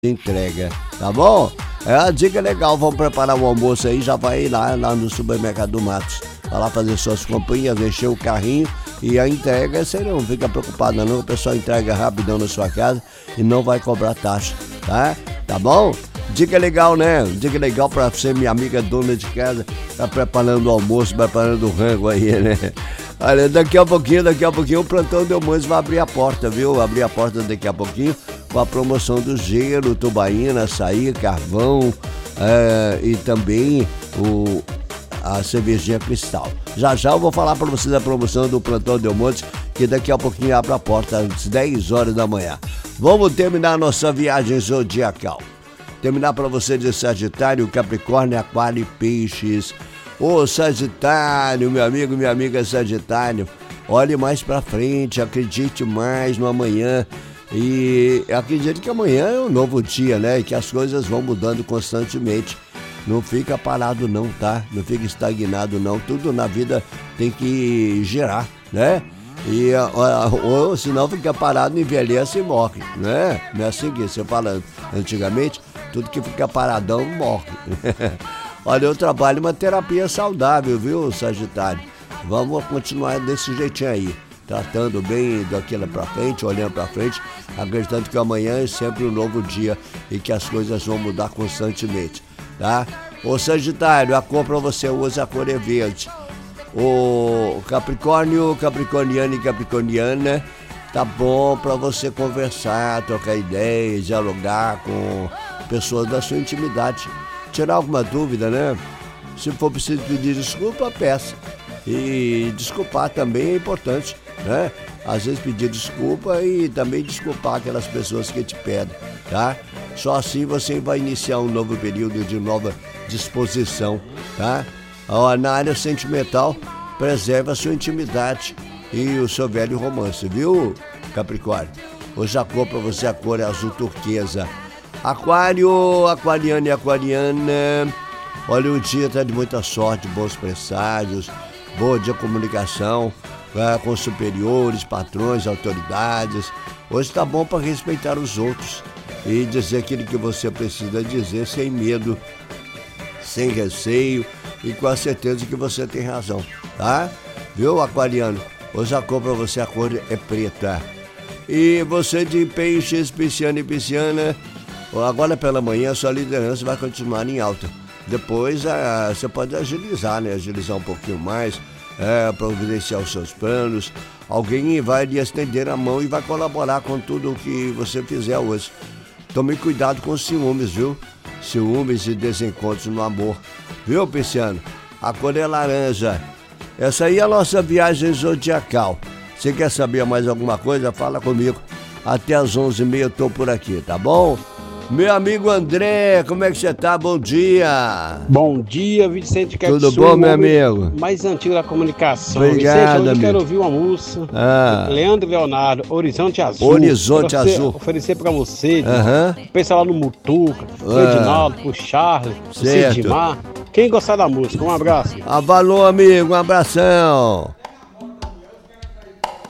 entrega, tá bom? É uma dica legal, vamos preparar o almoço aí, já vai lá no supermercado do Matos, vai lá fazer suas comprinhas, encher o carrinho e a entrega, você não fica preocupado não, o pessoal entrega rapidão na sua casa e não vai cobrar taxa, tá? Tá bom? Dica legal, né? Dica legal pra você, minha amiga dona de casa, tá preparando o almoço, preparando o rango aí, né? Olha, daqui a pouquinho o plantão de almoço vai abrir a porta, viu? Abrir a porta daqui a pouquinho com a promoção do gelo, tubaína, açaí, carvão e também a cervejinha Cristal. Já eu vou falar para vocês a promoção do plantão de almoço, que daqui a pouquinho abre a porta às 10 horas da manhã. Vamos terminar a nossa viagem zodiacal. Terminar para você de Sagitário, Capricórnio, Aquário e Peixes. Ô Sagitário, meu amigo, minha amiga Sagitário, olhe mais para frente, acredite mais no amanhã e acredite que amanhã é um novo dia, né? E que as coisas vão mudando constantemente. Não fica parado não, tá? Não fica estagnado não. Tudo na vida tem que girar, né? E ou senão fica parado, envelhece e morre, né? Não é assim que você fala antigamente? Tudo que fica paradão morre. Olha, eu trabalho uma terapia saudável, viu, Sagitário? Vamos continuar desse jeitinho aí, tratando bem daquilo pra frente, olhando pra frente, acreditando que amanhã é sempre um novo dia e que as coisas vão mudar constantemente, tá? Ô Sagitário, a cor pra você usa, a cor é verde. O Capricórnio, Capricorniano e Capricorniana, tá bom pra você conversar, trocar ideias, dialogar com pessoas da sua intimidade. Tirar alguma dúvida, né? Se for preciso pedir desculpa, peça. E desculpar também é importante, né? Às vezes pedir desculpa e também desculpar aquelas pessoas que te pedem, tá? Só assim você vai iniciar um novo período de nova disposição, tá? Na área sentimental, preserva a sua intimidade e o seu velho romance, viu, Capricórnio? Hoje a cor pra você, a cor é azul turquesa. Aquário, aquariano e aquariana, olha, o dia está de muita sorte, bons presságios, boa de comunicação com superiores, patrões, autoridades. Hoje está bom para respeitar os outros e dizer aquilo que você precisa dizer sem medo, sem receio e com a certeza que você tem razão, tá? Viu, aquariano? Hoje a cor para você, a cor é preta. E você de peixes, pisciano e pisciana, agora pela manhã a sua liderança vai continuar em alta. Depois você pode agilizar, né? Agilizar um pouquinho mais, providenciar os seus planos. Alguém vai lhe estender a mão e vai colaborar com tudo o que você fizer hoje. Tome cuidado com os ciúmes, viu? Ciúmes e desencontros no amor. Viu, pisciano? A cor é laranja. Essa aí é a nossa viagem zodiacal. Se quer saber mais alguma coisa, fala comigo. Até às 11h30 eu tô por aqui, tá bom? Meu amigo André, como é que você tá? Bom dia! Bom dia, Vicente Ketsu. Tudo bom, meu amigo? Mais antigo da comunicação. Obrigado, Vicente, hoje eu amigo. quero ouvir uma música. Leandro e Leonardo, Horizonte Azul. Horizonte Azul. Oferecer pra você, o pessoal lá no Mutuca, pro Edinaldo, pro Charles, pro Certo. Sidmar. Quem gostar da música, um abraço. Valeu, amigo, um abração.